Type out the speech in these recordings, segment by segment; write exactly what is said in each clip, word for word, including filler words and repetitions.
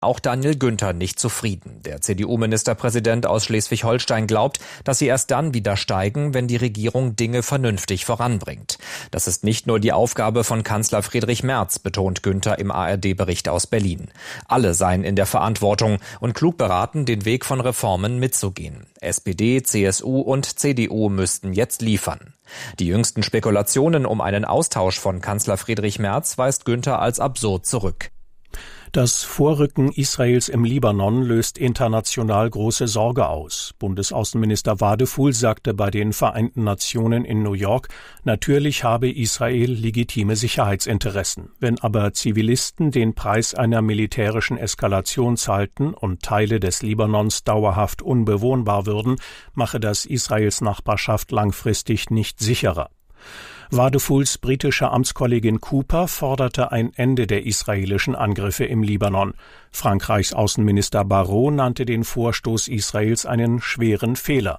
Auch Daniel Günther nicht zufrieden. Der C D U-Ministerpräsident aus Schleswig-Holstein glaubt, dass sie erst dann wieder steigen, wenn die Regierung Dinge vernünftig voranbringt. Das ist nicht nur die Aufgabe von Kanzler Friedrich Merz, betont Günther im A R D-Bericht aus Berlin. Alle seien in der Verantwortung und klug beraten, den Weg von Reformen mitzugehen. S P D, C S U und C D U müssten jetzt liefern. Die jüngsten Spekulationen um einen Austausch von Kanzler Friedrich Merz weist Günther als absurd zurück. Das Vorrücken Israels im Libanon löst international große Sorge aus. Bundesaußenminister Wadefuhl sagte bei den Vereinten Nationen in New York, natürlich habe Israel legitime Sicherheitsinteressen. Wenn aber Zivilisten den Preis einer militärischen Eskalation zahlten und Teile des Libanons dauerhaft unbewohnbar würden, mache das Israels Nachbarschaft langfristig nicht sicherer. Wadefuhls britische Amtskollegin Cooper forderte ein Ende der israelischen Angriffe im Libanon. Frankreichs Außenminister Barrot nannte den Vorstoß Israels einen schweren Fehler.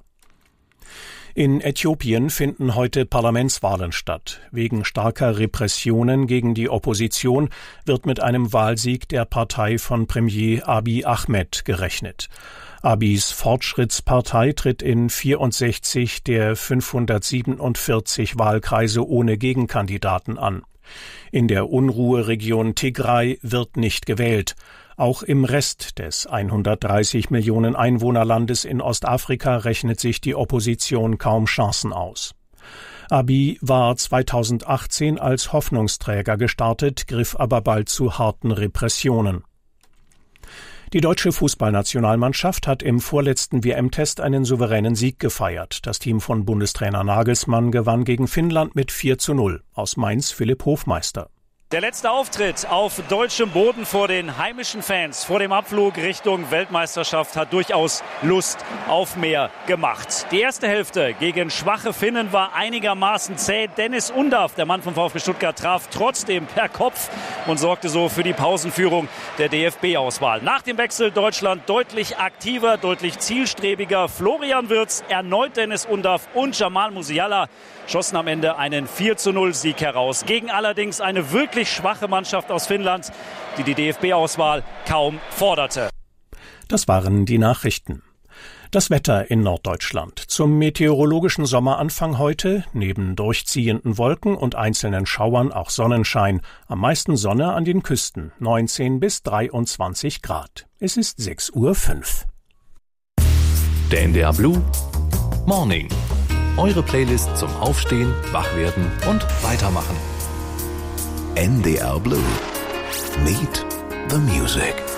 In Äthiopien finden heute Parlamentswahlen statt. Wegen starker Repressionen gegen die Opposition wird mit einem Wahlsieg der Partei von Premier Abiy Ahmed gerechnet. Abiys Fortschrittspartei tritt in vierundsechzig der fünfhundertsiebenundvierzig Wahlkreise ohne Gegenkandidaten an. In der Unruheregion Tigray wird nicht gewählt. Auch im Rest des hundertdreißig Millionen Einwohnerlandes in Ostafrika rechnet sich die Opposition kaum Chancen aus. Abiy war zweitausendachtzehn als Hoffnungsträger gestartet, griff aber bald zu harten Repressionen. Die deutsche Fußballnationalmannschaft hat im vorletzten W M-Test einen souveränen Sieg gefeiert. Das Team von Bundestrainer Nagelsmann gewann gegen Finnland mit vier zu null. Aus Mainz Philipp Hofmeister. Der letzte Auftritt auf deutschem Boden vor den heimischen Fans, vor dem Abflug Richtung Weltmeisterschaft, hat durchaus Lust auf mehr gemacht. Die erste Hälfte gegen schwache Finnen war einigermaßen zäh. Dennis Undaff, der Mann vom VfB Stuttgart, traf trotzdem per Kopf und sorgte so für die Pausenführung der D F B-Auswahl. Nach dem Wechsel Deutschland deutlich aktiver, deutlich zielstrebiger. Florian Wirtz, erneut Dennis Undaff und Jamal Musiala schossen am Ende einen vier zu null Sieg heraus. Gegen allerdings eine wirklich schwache Mannschaft aus Finnland, die die D F B-Auswahl kaum forderte. Das waren die Nachrichten. Das Wetter in Norddeutschland. Zum meteorologischen Sommeranfang heute, neben durchziehenden Wolken und einzelnen Schauern auch Sonnenschein. Am meisten Sonne an den Küsten, neunzehn bis dreiundzwanzig Grad. Es ist sechs Uhr fünf. Der N D R Blue Morning. Eure Playlist zum Aufstehen, Wachwerden und Weitermachen. N D R Blue. Meet the Music.